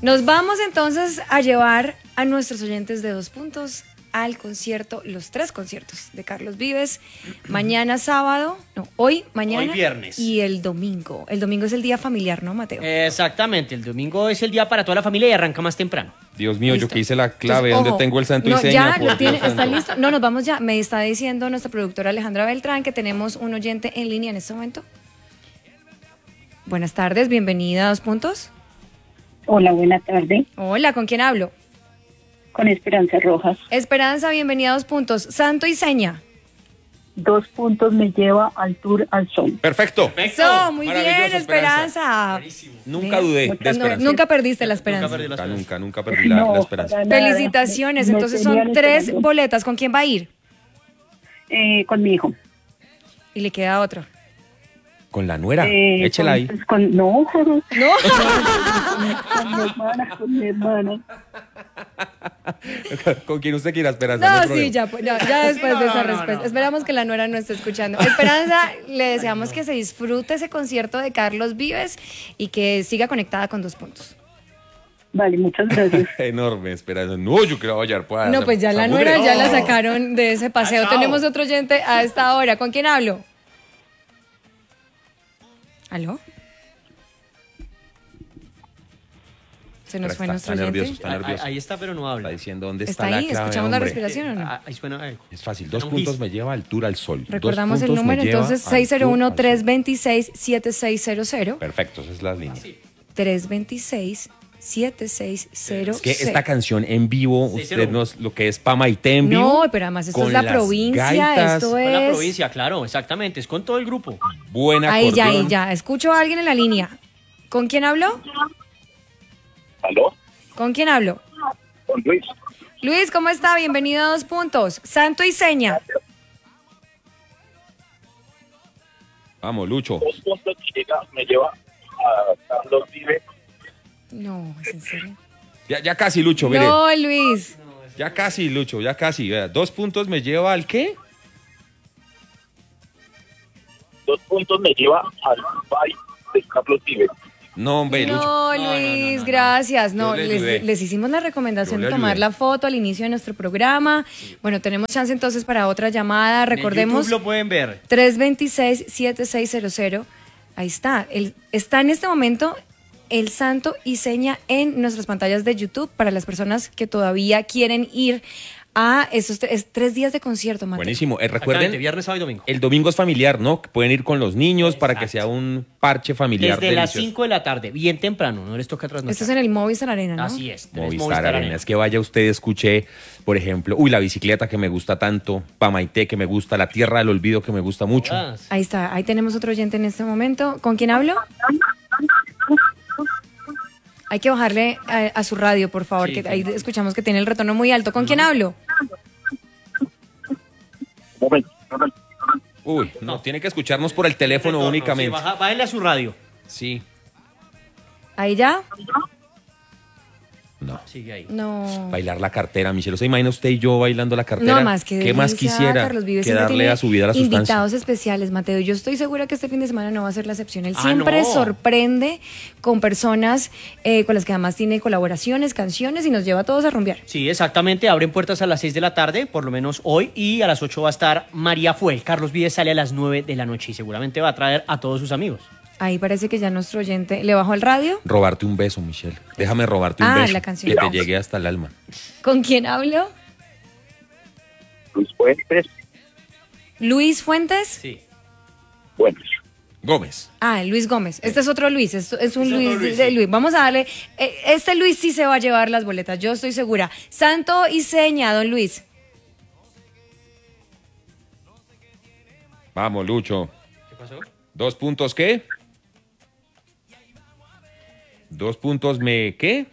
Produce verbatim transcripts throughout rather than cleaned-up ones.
Nos vamos entonces a llevar a nuestros oyentes de Dos Puntos al concierto, los tres conciertos de Carlos Vives, mañana sábado, no, hoy, mañana hoy viernes. Y el domingo. El domingo es el día familiar, ¿no, Mateo? Exactamente, el domingo es el día para toda la familia y arranca más temprano. Dios mío, Listo. yo que hice la clave, Entonces, ¿dónde ojo, tengo el santo no, y seña? ya Por lo tiene, Dios está santo. listo. No, nos vamos ya. Me está diciendo nuestra productora Alejandra Beltrán que tenemos un oyente en línea en este momento. Buenas tardes, bienvenida a Dos Puntos. Hola, buena tarde. Hola, ¿con quién hablo? Con Esperanza Rojas. Esperanza, bienvenida a Dos Puntos. Santo y seña. Dos puntos me lleva al Tour al Sol. Perfecto. Eso, muy bien, Maravilloso, Esperanza. Nunca Bien. dudé de No, Esperanza. nunca perdiste la esperanza. Nunca perdí la Nunca, esperanza. nunca, nunca perdí la, No, la esperanza. para nada. Felicitaciones, Me entonces tenían son tres esperando. boletas. ¿Con quién va a ir? Eh, con mi hijo. Y le queda otro. Con la nuera, Eh, échela con- ahí. pues, con- no, con, No. con mi hermana, con mi hermana. Con quien usted quiera, Esperanza. No, hay sí, problema. ya, pues, ya, ya después de No, esa no, respuesta. no. Esperamos que la nuera no esté escuchando. Esperanza, le deseamos que se disfrute ese concierto de Carlos Vives y que siga conectada con Dos Puntos. Vale, muchas gracias. Enorme Esperanza. No, yo quiero hallar. Pues, No, pues ya la Samure. nuera ya la sacaron de ese paseo. Ah, chao. Tenemos otro oyente a esta hora. ¿Con quién hablo? ¿Aló? Se nos Pero fue está- nuestro está oyente. nervioso, está Ahí, nervioso. ahí está, pero no habla. Está diciendo dónde está, Está la ahí, clave, escuchamos la hombre. respiración o no. Ah, ahí suena algo. Es fácil. Dos Un puntos gis. me lleva al Tour al Sol. Dos Recordamos el puntos me número, lleva entonces al seis cero uno, Tour al tres Sol. dos seis, siete seis cero cero. Perfecto, esa es la línea. tres dos seis, siete seis cero cero. Es que esta canción en vivo, Sí, usted cero. nos, lo que es Pamaité en vivo. No, pero además esto con es la las provincia, gaitas, esto Con la es... provincia, claro, exactamente. Es con todo el grupo. buena Ahí ya, ahí acordeón. ya. Escucho a alguien en la línea. ¿Con quién hablo? ¿Aló? ¿Con quién hablo? Con Luis. Luis, ¿cómo está? Bienvenido a Dos Puntos. Santo y seña. Vamos, Lucho. Dos puntos que llega, me lleva a Carlos Vives. No, ¿es en serio? Ya, ya casi, Lucho, mire. No, Luis. Ya casi, Lucho, ya casi. Vea, dos puntos me lleva al qué? Dos puntos me lleva al baile de Carlos Vives. No, hombre, Lucho. No, No, no, Luis, no, no. gracias. No, Yo le les, ayudé. les hicimos la recomendación Yo de le tomar ayudé. la foto al inicio de nuestro programa. Bueno, tenemos chance entonces para otra llamada. En Recordemos YouTube lo pueden ver. tres dos seis, siete seis cero cero. Ahí está. El, está en este momento el santo y seña en nuestras pantallas de YouTube para las personas que todavía quieren ir a esos tres, tres días de concierto, Mateo. Buenísimo. Eh, Exactamente, recuerden, viernes, sábado y domingo. el domingo es familiar, ¿no? Que pueden ir con los niños para que sea un parche familiar Desde las delicioso. cinco de la tarde, bien temprano, no les toca trasnochar. Esto es en el Movistar Arena, ¿no? Así es. tenés Movistar Arena. Es que vaya usted, escuche, por ejemplo, uy, la bicicleta que me gusta tanto, Pamaité que me gusta, la Tierra del Olvido que me gusta mucho. Ah, Ahí está, ahí tenemos otro oyente en este momento. ¿Con quién hablo? Hay que bajarle a, a su radio, por favor, Sí, que sí. ahí escuchamos que tiene el retorno muy alto. ¿Con quién hablo? Un momento, un momento. Uy, no, tiene que escucharnos por el teléfono retorno, únicamente. Sí, baja- bájale a su radio. Sí. ¿Ahí ya? No. Sigue ahí. No. Bailar la cartera, Michelle. ¿Se imagina usted y yo bailando la cartera? No más que ¿Qué más delicia, quisiera Carlos Vives que siempre darle tiene a su vida la sustancia? invitados especiales, Mateo. Yo estoy segura que este fin de semana no va a ser la excepción. Él Ah, siempre no. sorprende con personas eh, con las que además tiene colaboraciones, canciones y nos lleva a todos a rumbear. Sí, exactamente. Abren puertas a las seis de la tarde, por lo menos hoy, y a las ocho va a estar María Fuel. Carlos Vives sale a las nueve de la noche y seguramente va a traer a todos sus amigos. Ahí parece que ya nuestro oyente le bajó el radio. Robarte un beso, Michelle. Déjame robarte un Ah, beso. la canción. Que te llegue hasta el alma. ¿Con quién hablo? Luis Fuentes. Luis Fuentes. Sí. Bueno, Gómez. Ah, Luis Gómez. Este es otro Luis, es, es un Es otro Luis, Luis, de sí. Luis. Vamos a darle. eh, Este Luis sí se va a llevar las boletas, yo estoy segura. Santo y seña, don Luis. Vamos, Lucho. ¿Qué pasó? ¿Dos puntos qué? ¿Dos puntos me qué?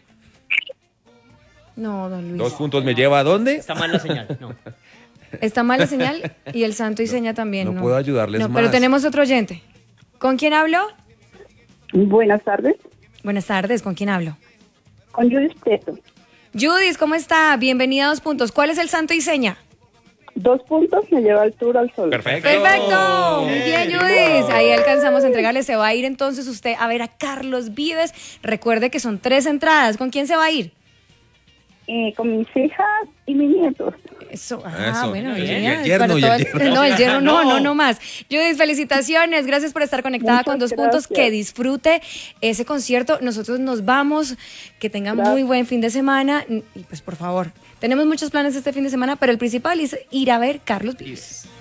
No, don Luis. ¿Dos puntos me lleva a dónde? Está mal la señal. No. Está mal la señal y el santo y seña también. no puedo ayudarles No, pero más. tenemos otro oyente. ¿Con quién hablo? Buenas tardes. Buenas tardes, ¿con quién hablo? Con Judith Preto. Judith, ¿cómo está? Bienvenida a Dos Puntos. ¿Cuál es el santo y seña? Dos puntos me lleva al tour al sol. Perfecto. Perfecto, muy bien, Judith. Ahí alcanzamos a entregarle. Se va a ir entonces usted a ver a Carlos Vives. Recuerde que son tres entradas. ¿Con quién se va a ir? Eh, con mis hijas y mis nietos. Eso, ah, Eso. bueno, Y el- bien. y el yerno, Para y el todas- yerno. No, el yerno no, no, no más. Judith, felicitaciones. Gracias por estar conectada Muchas con Dos Puntos. gracias. Que disfrute ese concierto. Nosotros nos vamos. Que tengan Gracias. muy buen fin de semana. Y pues, por favor, tenemos muchos planes este fin de semana, pero el principal es ir a ver Carlos Vives.